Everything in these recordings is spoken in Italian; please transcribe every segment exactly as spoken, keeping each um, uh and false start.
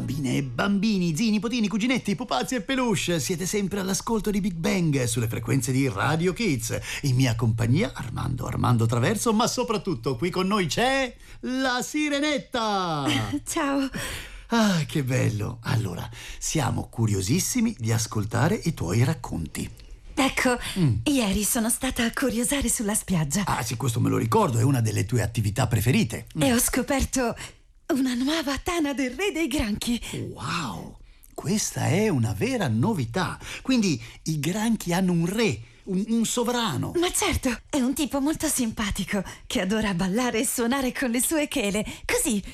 Bambine e bambini, zii, nipotini, cuginetti, pupazzi e peluche, siete sempre all'ascolto di Big Bang sulle frequenze di Radio Kids. In mia compagnia Armando, Armando Traverso, ma soprattutto qui con noi c'è la Sirenetta! Ciao! Ah, che bello! Allora, siamo curiosissimi di ascoltare i tuoi racconti. Ecco, Mm. ieri sono stata a curiosare sulla spiaggia Ah, sì, questo me lo ricordo, è una delle tue attività preferite. Mm. e ho scoperto una nuova tana del re dei granchi. Wow! Questa è una vera novità. Quindi i granchi hanno un re, un, un sovrano. Ma certo, è un tipo molto simpatico che adora ballare e suonare con le sue chele, così.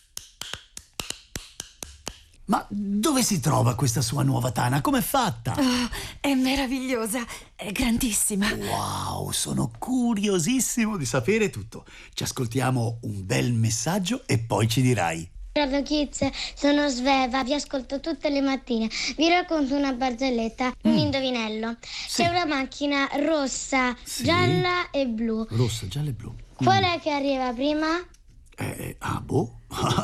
Ma dove si trova questa sua nuova tana? Com'è fatta? Oh, è meravigliosa, è grandissima. Wow, sono curiosissimo di sapere tutto. Ci ascoltiamo un bel messaggio e poi ci dirai. Radio Kids, sono Sveva, vi ascolto tutte le mattine. Vi racconto una barzelletta, un Mm. indovinello. Sì. C'è una macchina rossa, Sì. gialla e blu. Rossa, gialla e blu. Qual è che arriva prima? Eh, ah, boh.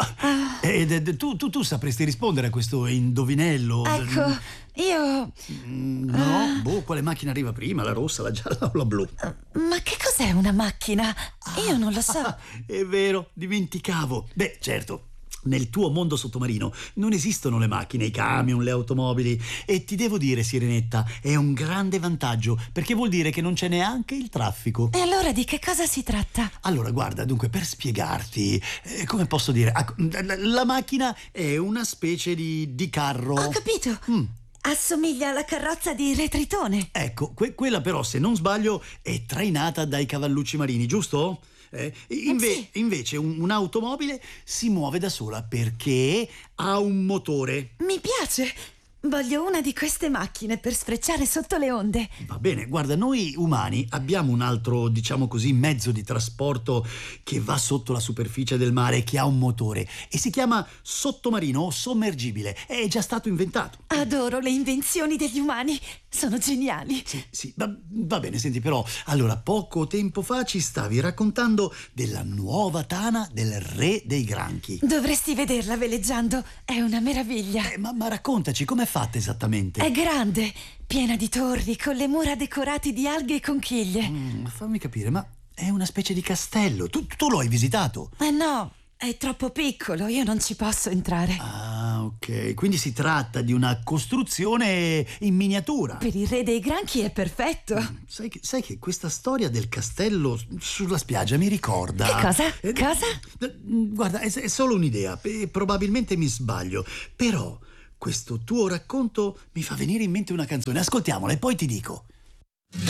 Ed, ed, tu, tu, tu sapresti rispondere a questo indovinello? Ecco, io... Mm, No, boh, quale macchina arriva prima? La rossa, la gialla o la blu? Ma che cos'è una macchina? Io non lo so. Ah, è vero, dimenticavo. Beh, certo. Nel tuo mondo sottomarino non esistono le macchine, i camion, le automobili. E ti devo dire, Sirenetta, è un grande vantaggio, perché vuol dire che non c'è neanche il traffico. E allora di che cosa si tratta? Allora, guarda, dunque, per spiegarti, eh, come posso dire, ah, la, la macchina è una specie di, di carro. Ho capito. Mm. Assomiglia alla carrozza di Re Tritone. Ecco, que- quella però, se non sbaglio, è trainata dai cavallucci marini, giusto? Eh, inve- Sì. Invece un- un'automobile si muove da sola perché ha un motore. Mi piace. Voglio una di queste macchine per sfrecciare sotto le onde. Va bene, guarda, noi umani abbiamo un altro, diciamo così, mezzo di trasporto che va sotto la superficie del mare e che ha un motore e si chiama sottomarino o sommergibile. È già stato inventato. Adoro le invenzioni degli umani. Sono geniali. Sì, sì, va, va bene, senti, però, allora, poco tempo fa ci stavi raccontando della nuova tana del re dei granchi. Dovresti vederla veleggiando. È una meraviglia. Eh, ma, ma raccontaci, com'è fatta esattamente? È grande, piena di torri, con le mura decorate di alghe e conchiglie. Mm, fammi capire, ma è una specie di castello. Tu, tu lo hai visitato? Eh no, è troppo piccolo, io non ci posso entrare. Ah, ok. Quindi si tratta di una costruzione in miniatura. Per il re dei granchi è perfetto. Sai che, sai che questa storia del castello sulla spiaggia mi ricorda... Che cosa? Eh, Cosa? eh, Guarda, è, è solo un'idea e probabilmente mi sbaglio, però questo tuo racconto mi fa venire in mente una canzone. Ascoltiamola e poi ti dico.